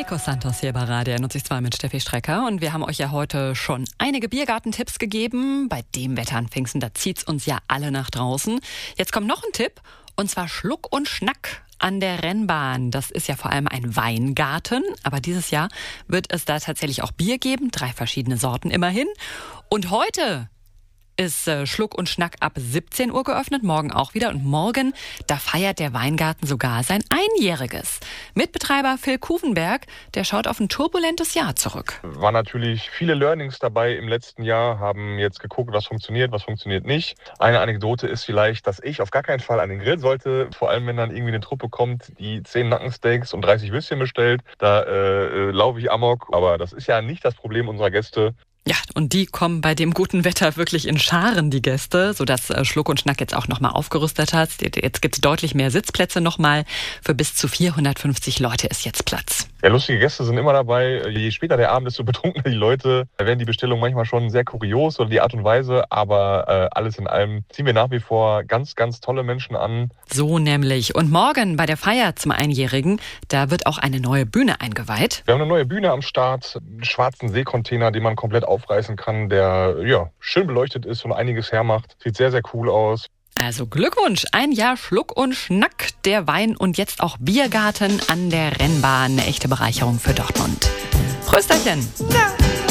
Nico Santos hier bei Radio 92 mit Steffi Strecker und wir haben euch ja heute schon einige Biergartentipps gegeben. Bei dem Wetter an Pfingsten, da zieht's uns ja alle nach draußen. Jetzt kommt noch ein Tipp und zwar Schluck und Schnack an der Rennbahn. Das ist ja vor allem ein Weingarten, aber dieses Jahr wird es da tatsächlich auch Bier geben, 3 verschiedene Sorten immerhin. Und heute ist Schluck und Schnack ab 17 Uhr geöffnet, morgen auch wieder. Und morgen, da feiert der Weingarten sogar sein Einjähriges. Mitbetreiber Phil Kuvenberg, der schaut auf ein turbulentes Jahr zurück. War natürlich viele Learnings dabei im letzten Jahr, haben jetzt geguckt, was funktioniert nicht. Eine Anekdote ist vielleicht, dass ich auf gar keinen Fall an den Grill sollte, vor allem wenn dann irgendwie eine Truppe kommt, die 10 Nackensteaks und 30 Würstchen bestellt. Da laufe ich amok, aber das ist ja nicht das Problem unserer Gäste. Ja, und die kommen bei dem guten Wetter wirklich in Scharen, die Gäste, sodass Schluck und Schnack jetzt auch nochmal aufgerüstet hat. Jetzt gibt es deutlich mehr Sitzplätze nochmal. Für bis zu 450 Leute ist jetzt Platz. Ja, lustige Gäste sind immer dabei. Je später der Abend, desto betrunkener die Leute. Da werden die Bestellungen manchmal schon sehr kurios oder die Art und Weise. Aber alles in allem ziehen wir nach wie vor ganz, ganz tolle Menschen an. So nämlich. Und morgen bei der Feier zum Einjährigen, da wird auch eine neue Bühne eingeweiht. Wir haben eine neue Bühne am Start, einen schwarzen Seekontainer, den man komplett aufreißen kann, der schön beleuchtet ist und einiges hermacht. Sieht sehr, sehr cool aus. Also Glückwunsch, ein Jahr Schluck und Schnack, der Wein und jetzt auch Biergarten an der Rennbahn. Eine echte Bereicherung für Dortmund. Prösterchen! Ja.